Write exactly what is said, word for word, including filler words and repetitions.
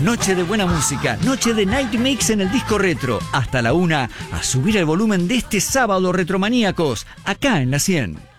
Noche de buena música, noche de Night Mix en el disco retro. Hasta la una, a subir el volumen de este sábado retromaníacos, acá en la cien.